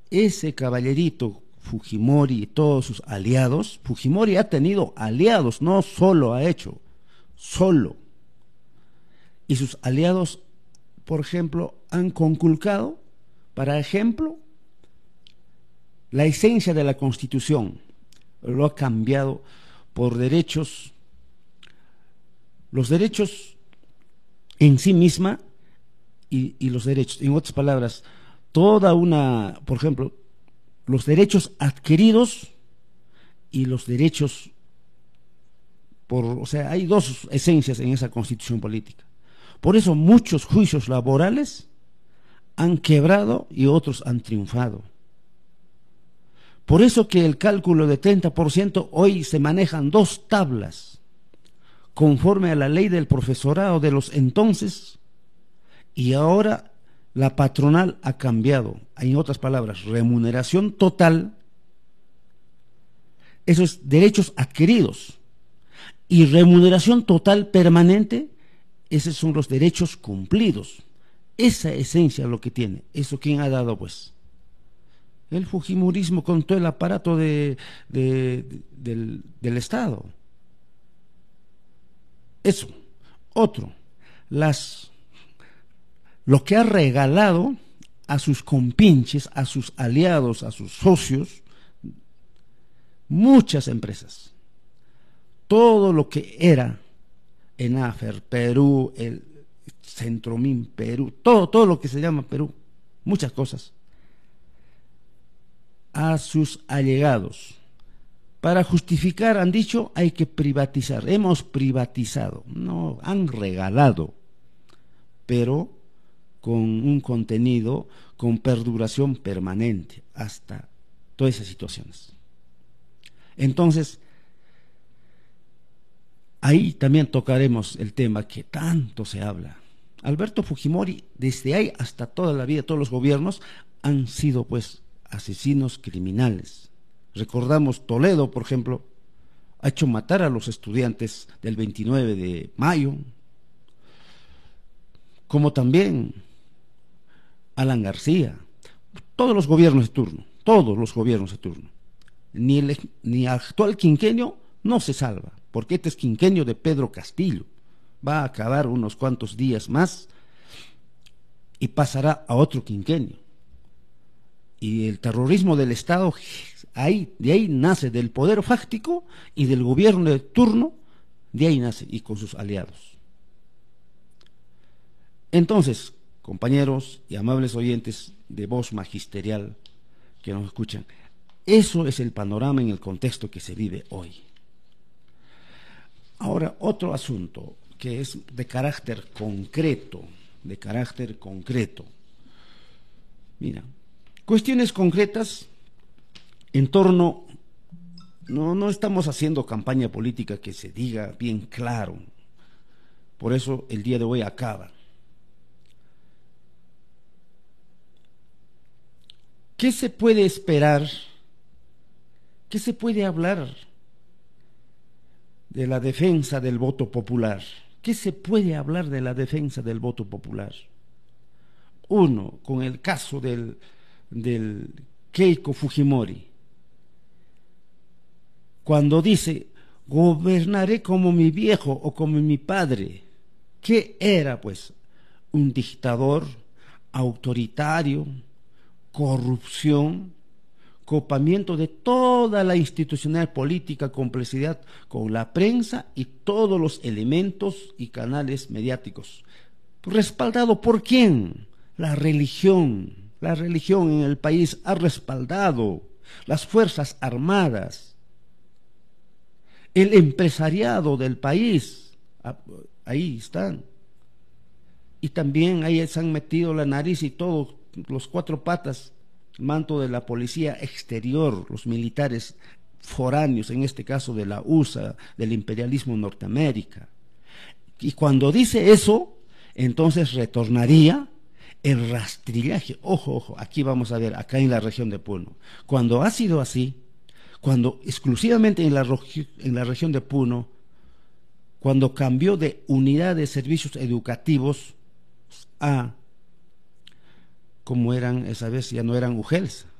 ese caballerito Fujimori y todos sus aliados, Fujimori ha tenido aliados, no solo ha hecho, solo. Y sus aliados, por ejemplo, han conculcado, para ejemplo, la esencia de la Constitución, lo ha cambiado por derechos, los derechos en sí misma y los derechos, en otras palabras, toda una, por ejemplo, los derechos adquiridos y los derechos o sea, hay dos esencias en esa Constitución política. Por eso muchos juicios laborales han quebrado y otros han triunfado. Por eso que el cálculo de 30% hoy se manejan dos tablas, conforme a la ley del profesorado de los entonces, y ahora la patronal ha cambiado. En otras palabras, remuneración total, esos derechos adquiridos, y remuneración total permanente, esos son los derechos cumplidos. Esa esencia es lo que tiene. ¿Eso quién ha dado, pues? El fujimorismo con todo el aparato del Estado. Eso. Otro, lo que ha regalado a sus compinches, a sus aliados, a sus socios, muchas empresas. Todo lo que era ENAFER, Perú, el Centromin Perú, todo lo que se llama Perú, muchas cosas, a sus allegados. Para justificar, han dicho, hay que privatizar. Hemos privatizado. No, han regalado, pero con un contenido, con perduración permanente, hasta todas esas situaciones. Entonces, ahí también tocaremos el tema que tanto se habla. Alberto Fujimori, desde ahí hasta toda la vida, todos los gobiernos han sido, pues, asesinos criminales. Recordamos Toledo, por ejemplo, ha hecho matar a los estudiantes del 29 de mayo, como también Alan García, todos los gobiernos de turno, todos los gobiernos de turno. Ni el actual quinquenio no se salva, porque este es quinquenio de Pedro Castillo, va a acabar unos cuantos días más y pasará a otro quinquenio. Y el terrorismo del Estado, de ahí nace, del poder fáctico y del gobierno de turno, de ahí nace, y con sus aliados. Entonces, compañeros y amables oyentes de voz magisterial que nos escuchan, eso es el panorama en el contexto que se vive hoy. Ahora, otro asunto que es de carácter concreto, Mira, cuestiones concretas en torno, no estamos haciendo campaña política que se diga bien claro, por eso el día de hoy acaba. ¿Qué se puede esperar? ¿Qué se puede hablar de la defensa del voto popular? ¿Qué se puede hablar de la defensa del voto popular? Uno, con el caso del Keiko Fujimori, cuando dice, gobernaré como mi viejo o como mi padre. ¿Qué era, pues? Un dictador autoritario, corrupción, copamiento de toda la institucionalidad política, complicidad con la prensa y todos los elementos y canales mediáticos. ¿Respaldado por quién? La religión en el país ha respaldado, las Fuerzas Armadas, el empresariado del país, ahí están. Y también ahí se han metido la nariz y todos los cuatro patas, el manto de la policía exterior, los militares foráneos, en este caso de la USA, del imperialismo Norteamérica. Y cuando dice eso, entonces retornaría el rastrillaje. Ojo, aquí vamos a ver, acá en la región de Puno. Cuando ha sido así, cuando exclusivamente en la región de Puno, cuando cambió de unidad de servicios educativos a, como eran esa vez, ya no eran UGELs,